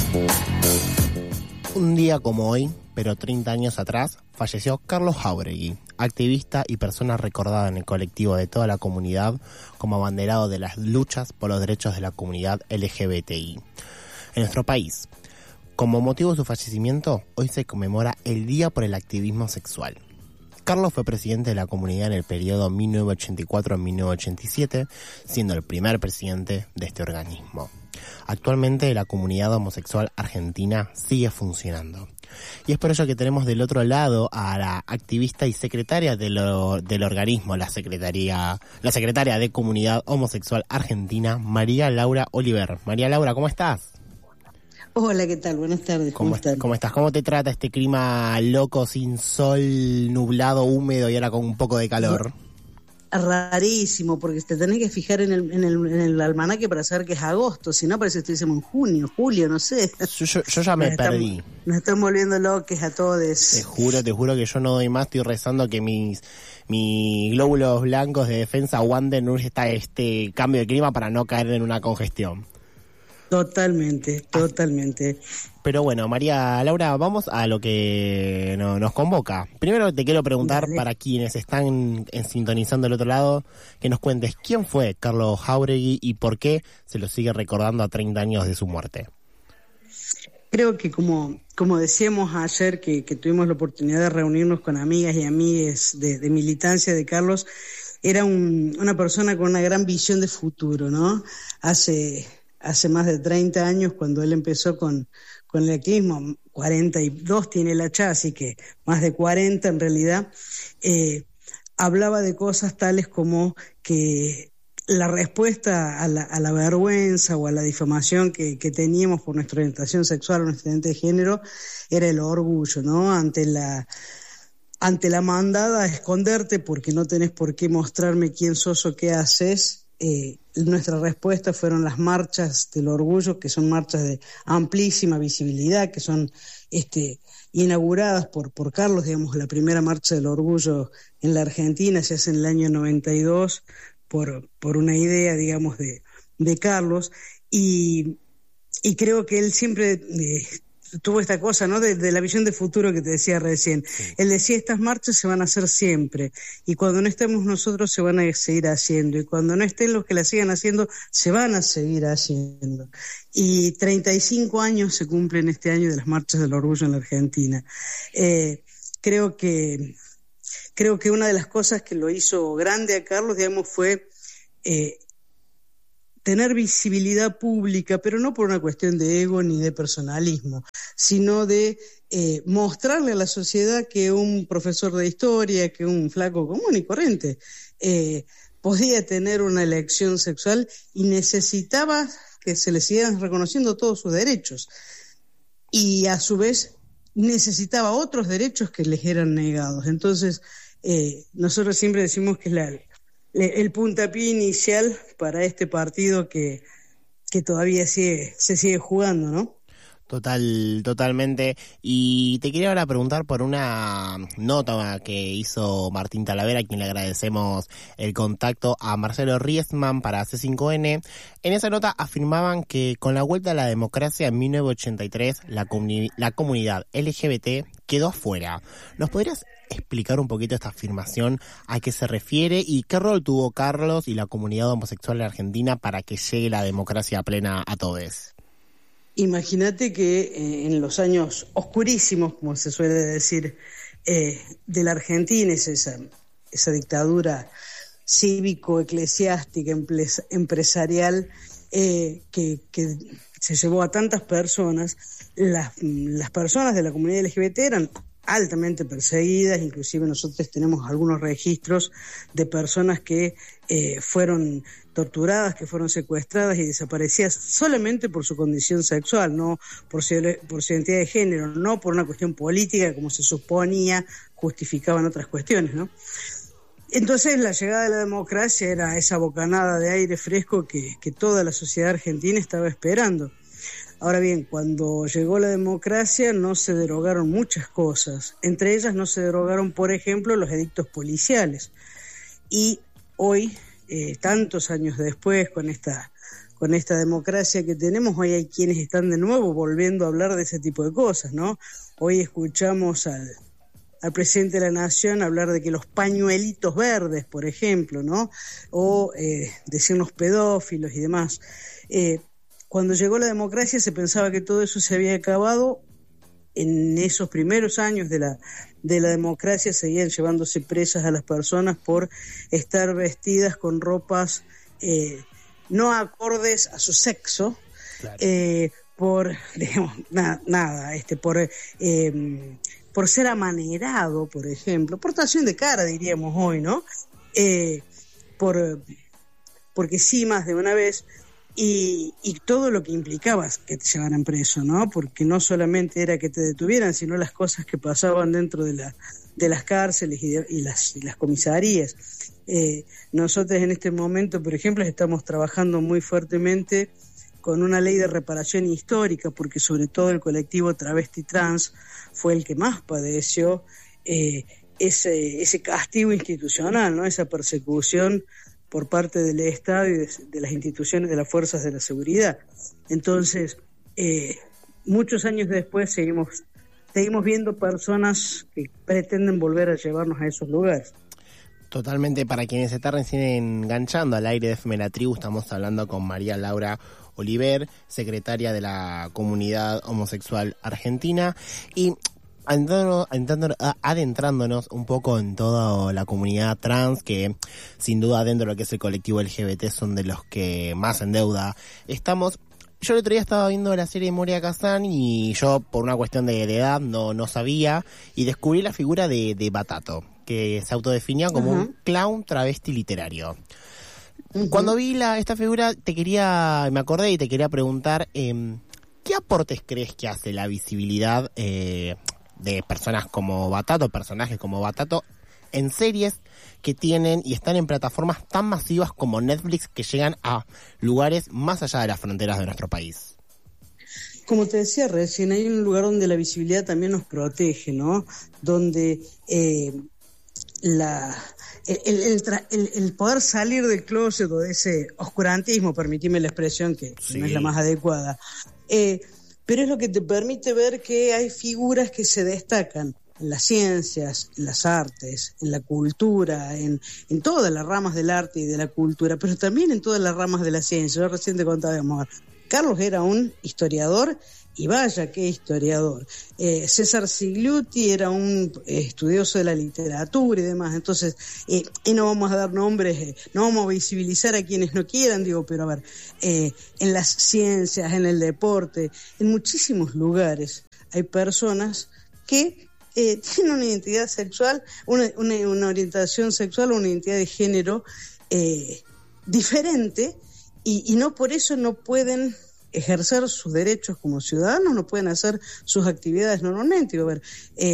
Un día como hoy, pero 30 años atrás, falleció Carlos Jáuregui, activista y persona recordada en el colectivo de toda la comunidad como abanderado de las luchas por los derechos de la comunidad LGBTI. En nuestro país, como motivo de su fallecimiento, hoy se conmemora el Día por el Activismo Sexual. Carlos fue presidente de la comunidad en el periodo 1984-1987, siendo el primer presidente de este organismo. Actualmente la comunidad homosexual argentina sigue funcionando. Y es por ello que tenemos del otro lado a la activista y secretaria del organismo, la secretaria de Comunidad Homosexual Argentina, María Laura Oliver. María Laura, ¿cómo estás? Hola, ¿qué tal? Buenas tardes. ¿Cómo estás? ¿Cómo te trata este clima loco, sin sol, nublado, húmedo y ahora con un poco de calor? Rarísimo, porque te tenés que fijar en el almanaque para saber que es agosto, si no parece que estuviésemos en junio, julio, no sé. Yo ya me perdí. Nos están volviendo locos a todos. Te juro que yo no doy más, estoy rezando que mis glóbulos blancos de defensa aguanten este cambio de clima para no caer en una congestión. Totalmente. Pero bueno, María Laura, vamos a lo que nos convoca. Primero te quiero preguntar, para quienes están sintonizando del otro lado, que nos cuentes quién fue Carlos Jáuregui y por qué se lo sigue recordando a 30 años de su muerte. Creo que como decíamos ayer que tuvimos la oportunidad de reunirnos con amigas y amigues de militancia de Carlos, era una persona con una gran visión de futuro, ¿no? Hace más de 30 años, cuando él empezó con el activismo, 42 tiene el hachá, así que más de 40 en realidad, hablaba de cosas tales como que la respuesta a la vergüenza o a la difamación que teníamos por nuestra orientación sexual o nuestra identidad de género era el orgullo, ¿no? Ante la mandada a esconderte porque no tenés por qué mostrarme quién sos o qué haces. Nuestra respuesta fueron las marchas del orgullo, que son marchas de amplísima visibilidad, que son inauguradas por Carlos. Digamos, la primera marcha del orgullo en la Argentina se hace en el año 92 por una idea, digamos, de Carlos, y creo que él siempre tuvo esta cosa, ¿no? De la visión de futuro que te decía recién. Sí. Él decía, estas marchas se van a hacer siempre, y cuando no estemos nosotros se van a seguir haciendo, y cuando no estén los que la sigan haciendo, se van a seguir haciendo. Y 35 años se cumplen este año de las marchas del orgullo en la Argentina. Creo que una de las cosas que lo hizo grande a Carlos, digamos, fue tener visibilidad pública, pero no por una cuestión de ego ni de personalismo, sino de mostrarle a la sociedad que un profesor de historia, que un flaco común y corriente, podía tener una elección sexual y necesitaba que se le siguieran reconociendo todos sus derechos. Y a su vez necesitaba otros derechos que les eran negados. Entonces, nosotros siempre decimos que es el puntapié inicial para este partido que todavía se sigue jugando, ¿no? Totalmente. Y te quería ahora preguntar por una nota que hizo Martín Talavera, a quien le agradecemos el contacto, a Marcelo Riesman para C5N. En esa nota afirmaban que con la vuelta a la democracia en 1983, la comunidad LGBT quedó afuera. ¿Nos podrías explicar un poquito esta afirmación, a qué se refiere y qué rol tuvo Carlos y la comunidad homosexual en Argentina para que llegue la democracia plena a todos? Imagínate que en los años oscurísimos, como se suele decir, de la Argentina, es esa dictadura cívico-eclesiástica, empresarial, que se llevó a tantas personas. Las personas de la comunidad LGBT eran altamente perseguidas, inclusive nosotros tenemos algunos registros de personas que fueron torturadas, que fueron secuestradas y desaparecidas solamente por su condición sexual, no por su identidad de género, no por una cuestión política como se suponía justificaban otras cuestiones, ¿no? Entonces la llegada de la democracia era esa bocanada de aire fresco que toda la sociedad argentina estaba esperando. Ahora bien, cuando llegó la democracia no se derogaron muchas cosas. Entre ellas no se derogaron, por ejemplo, los edictos policiales. Y hoy, tantos años después, con con esta democracia que tenemos, hoy hay quienes están de nuevo volviendo a hablar de ese tipo de cosas, ¿no? Hoy escuchamos al presidente de la Nación hablar de que los pañuelitos verdes, por ejemplo, ¿no? O decirnos pedófilos y demás. Cuando llegó la democracia se pensaba que todo eso se había acabado. En esos primeros años de la democracia seguían llevándose presas a las personas por estar vestidas con ropas no acordes a su sexo, claro. Por, digamos, por ser amanerado, por ejemplo, portación de cara, diríamos hoy, ¿no? Porque sí, más de una vez, y todo lo que implicaba que te llevaran preso, ¿no? Porque no solamente era que te detuvieran, sino las cosas que pasaban dentro de las cárceles y las comisarías. Nosotros en este momento, por ejemplo, estamos trabajando muy fuertemente con una ley de reparación histórica, porque sobre todo el colectivo travesti trans fue el que más padeció ese castigo institucional, ¿no? Esa persecución por parte del Estado y de las instituciones de las fuerzas de la seguridad. Entonces, muchos años después seguimos viendo personas que pretenden volver a llevarnos a esos lugares. Totalmente, para quienes se están recién enganchando al aire de FM La Tribu, estamos hablando con María Laura Oliver, secretaria de la Comunidad Homosexual Argentina, y adentrándonos un poco en toda la comunidad trans, que sin duda dentro de lo que es el colectivo LGBT son de los que más en deuda estamos. Yo el otro día estaba viendo la serie Moria Kazan y yo por una cuestión de edad no sabía, y descubrí la figura de Batato, que se autodefinía como un clown travesti literario. Cuando vi esta figura me acordé y te quería preguntar, ¿qué aportes crees que hace la visibilidad de personajes como Batato en series que tienen y están en plataformas tan masivas como Netflix, que llegan a lugares más allá de las fronteras de nuestro país? Como te decía recién, hay un lugar donde la visibilidad también nos protege, ¿no? Donde el poder salir del closet o de ese oscurantismo, permitime la expresión que no es la más adecuada, pero es lo que te permite ver que hay figuras que se destacan en las ciencias, en las artes, en la cultura, en todas las ramas del arte y de la cultura, pero también en todas las ramas de la ciencia. Yo recién te contaba, Carlos era un historiador, y vaya qué historiador. César Sigliuti era un estudioso de la literatura y demás. Entonces, y no vamos a dar nombres, no vamos a visibilizar a quienes no quieran, pero a ver, en las ciencias, en el deporte, en muchísimos lugares hay personas que tienen una identidad sexual, una orientación sexual, una identidad de género diferente, y no por eso no pueden ejercer sus derechos como ciudadanos, no pueden hacer sus actividades normalmente. A ver,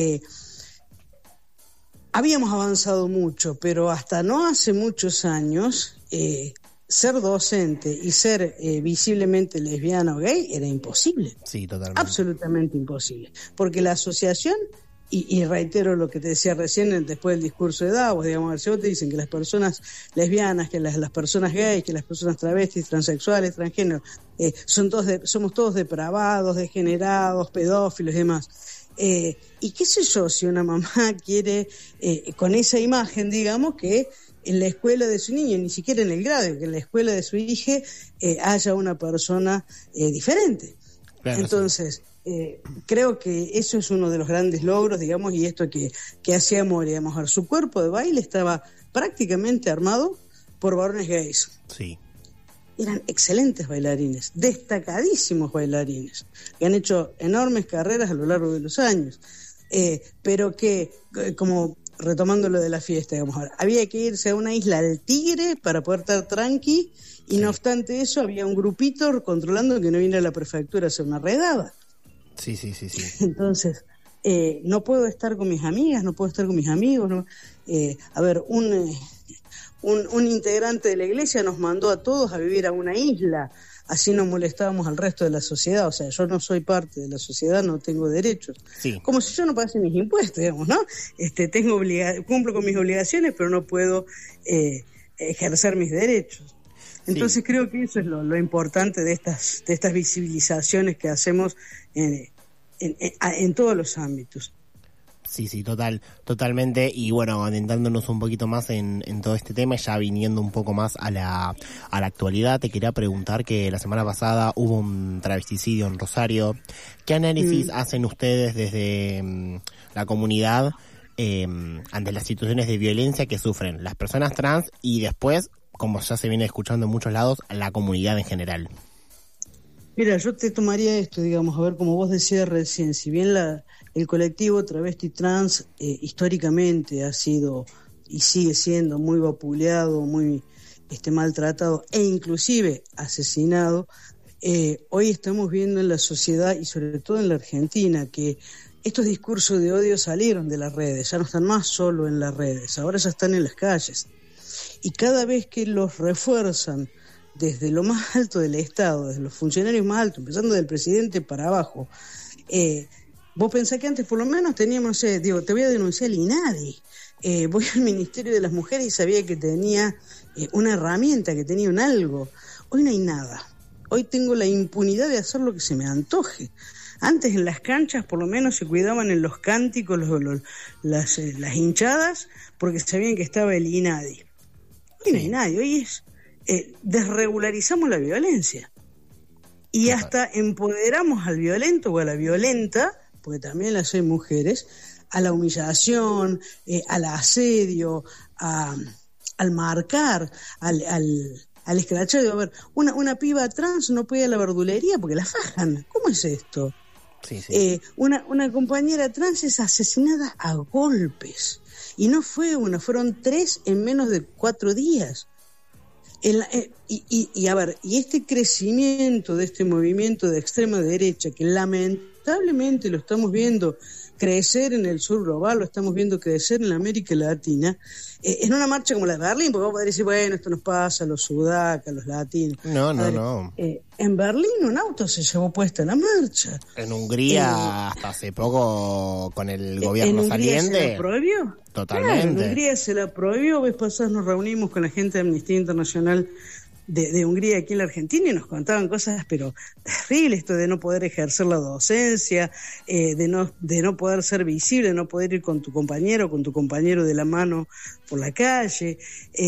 habíamos avanzado mucho, pero hasta no hace muchos años ser docente y ser visiblemente lesbiana o gay era imposible. Sí, totalmente. Absolutamente imposible. Porque la asociación, y reitero lo que te decía recién después del discurso de Davos, digamos, si vos te dicen que las personas lesbianas, que las personas gays, que las personas travestis, transexuales, transgénero, somos todos depravados, degenerados, pedófilos y demás. Y qué sé yo, si una mamá quiere, con esa imagen, digamos, que en la escuela de su niño, ni siquiera en el grado, que en la escuela de su hija haya una persona diferente. Claro, entonces, creo que eso es uno de los grandes logros, digamos, y esto que hacía Moria, digamos, su cuerpo de baile estaba prácticamente armado por varones gays. Sí. Eran excelentes bailarines, destacadísimos bailarines, que han hecho enormes carreras a lo largo de los años, pero que, como retomando lo de la fiesta, digamos, había que irse a una isla del Tigre para poder estar tranqui, y no obstante eso había un grupito controlando que no viniera a la prefectura a hacer una redada. Sí. Entonces, no puedo estar con mis amigas, no puedo estar con mis amigos, ¿no? A ver, un integrante de la iglesia nos mandó a todos a vivir a una isla, así no molestábamos al resto de la sociedad. O sea, yo no soy parte de la sociedad, no tengo derechos. Sí. Como si yo no pagase mis impuestos, digamos, ¿no? Cumplo con mis obligaciones, pero no puedo ejercer mis derechos. Entonces creo que eso es lo importante de estas visibilizaciones que hacemos en todos los ámbitos. Sí, totalmente. Y bueno, adentrándonos un poquito más en todo este tema, ya viniendo un poco más a la actualidad, te quería preguntar que la semana pasada hubo un travesticidio en Rosario. ¿Qué análisis hacen ustedes desde la comunidad ante las situaciones de violencia que sufren las personas trans y después, como ya se viene escuchando en muchos lados, la comunidad en general? Mira, yo te tomaría esto, digamos, a ver, como vos decías recién, si bien el colectivo travesti trans históricamente ha sido y sigue siendo muy vapuleado, muy maltratado e inclusive asesinado, hoy estamos viendo en la sociedad y sobre todo en la Argentina que estos discursos de odio salieron de las redes, ya no están más solo en las redes, ahora ya están en las calles. Y cada vez que los refuerzan desde lo más alto del Estado, desde los funcionarios más altos, empezando del presidente para abajo, vos pensás que antes por lo menos teníamos, te voy a denunciar al INADI, voy al Ministerio de las Mujeres y sabía que tenía una herramienta, que tenía un algo. Hoy no hay nada. Hoy tengo la impunidad de hacer lo que se me antoje. Antes en las canchas por lo menos se cuidaban en los cánticos las hinchadas porque sabían que estaba el INADI. Hoy no hay nadie, hoy es... desregularizamos la violencia y hasta empoderamos al violento o a la violenta, porque también las hay mujeres, a la humillación, al asedio, al marcar, al escrachado. A ver, una piba trans no puede ir a la verdulería porque la fajan. ¿Cómo es esto? Sí. Una compañera trans es asesinada a golpes y no fue una, fueron 3 en menos de 4 días. Y a ver, y este crecimiento de este movimiento de extrema derecha, que lamentablemente lo estamos viendo crecer en el sur global, lo estamos viendo crecer en la América Latina, en una marcha como la de Berlín, porque vos podés decir, bueno, esto nos pasa a los sudacas, a los latinos. No. En Berlín un auto se llevó puesta en la marcha. En Hungría, hasta hace poco, con el gobierno ¿en Hungría saliente. se la prohibió? Totalmente. Claro, en Hungría se la prohibió. Vez pasada nos reunimos con la gente de Amnistía Internacional de Hungría aquí en la Argentina y nos contaban cosas pero terribles, esto de no poder ejercer la docencia, de no poder ser visible, de no poder ir con tu compañero de la mano por la calle.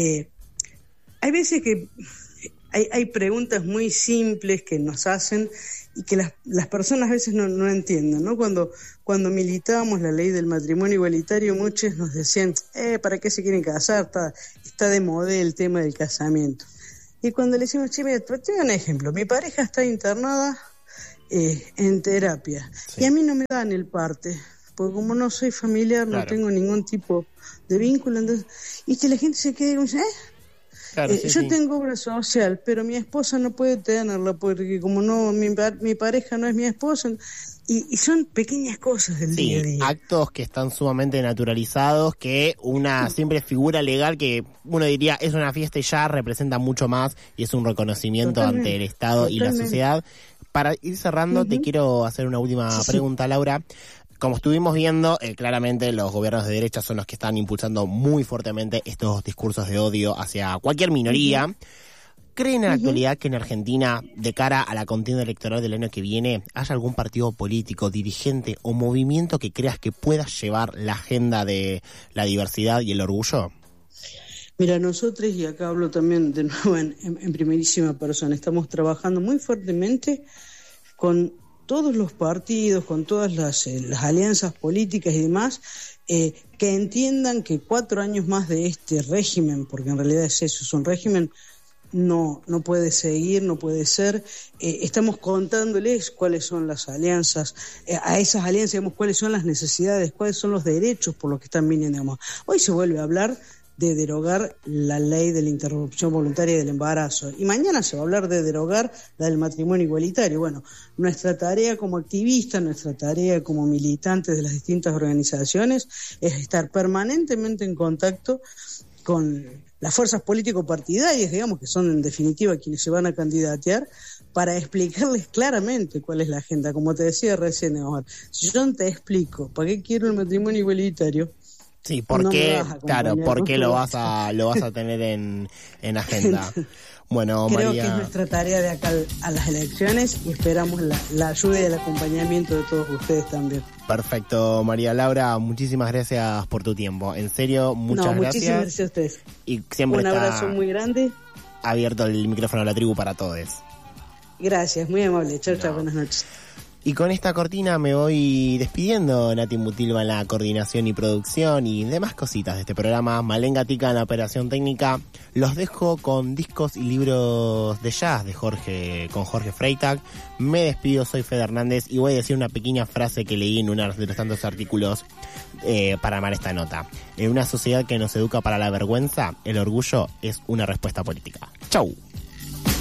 Hay veces que hay preguntas muy simples que nos hacen y que las personas a veces no entienden, ¿no? Cuando militábamos la ley del matrimonio igualitario, muchos nos decían, ¿para qué se quieren casar? Está de moda el tema del casamiento. Y cuando le decimos, mira, te doy un ejemplo, mi pareja está internada en terapia, y a mí no me dan el parte, porque como no soy familiar, no tengo ningún tipo de vínculo, entonces, y que la gente se quede y dice, yo tengo obra social, pero mi esposa no puede tenerla, porque como no mi pareja no es mi esposa. Y son pequeñas cosas del día a día. Actos que están sumamente naturalizados, que una simple figura legal que uno diría es una fiesta y ya representa mucho más y es un reconocimiento ante el Estado y la sociedad. Para ir cerrando, te quiero hacer una última pregunta, Laura. Como estuvimos viendo, claramente los gobiernos de derecha son los que están impulsando muy fuertemente estos discursos de odio hacia cualquier minoría. ¿Creen en la actualidad que en Argentina, de cara a la contienda electoral del año que viene, haya algún partido político, dirigente o movimiento que creas que pueda llevar la agenda de la diversidad y el orgullo? Mira, nosotros, y acá hablo también de nuevo en primerísima persona, estamos trabajando muy fuertemente con todos los partidos, con todas las alianzas políticas y demás, que entiendan que 4 años más de este régimen, porque en realidad es eso, es un régimen, no puede seguir, no puede ser. Estamos contándoles cuáles son las alianzas, a esas alianzas, digamos, cuáles son las necesidades, cuáles son los derechos por los que están viniendo. Digamos. Hoy se vuelve a hablar de derogar la ley de la interrupción voluntaria del embarazo y mañana se va a hablar de derogar la del matrimonio igualitario. Bueno, nuestra tarea como activistas, nuestra tarea como militantes de las distintas organizaciones es estar permanentemente en contacto con las fuerzas político-partidarias, digamos, que son en definitiva quienes se van a candidatear, para explicarles claramente cuál es la agenda. Como te decía recién, Omar, si yo no te explico para qué quiero el matrimonio igualitario, sí, porque, claro, porque lo vas a tener en agenda. Bueno, Creo María... que es nuestra tarea de acá a las elecciones y esperamos la ayuda y el acompañamiento de todos ustedes también. Perfecto, María Laura, muchísimas gracias por tu tiempo. En serio, muchas gracias. Muchísimas gracias a ustedes. Y siempre un abrazo muy grande. Abierto el micrófono a la tribu para todos. Gracias, muy amable. Chao, chao, buenas noches. Y con esta cortina me voy despidiendo. Nati Mutilva en la coordinación y producción y demás cositas de este programa. Malenga Tica en la operación técnica. Los dejo con discos y libros de jazz con Jorge Freitag. Me despido, soy Fede Hernández y voy a decir una pequeña frase que leí en uno de los tantos artículos para armar esta nota. En una sociedad que nos educa para la vergüenza, el orgullo es una respuesta política. ¡Chau!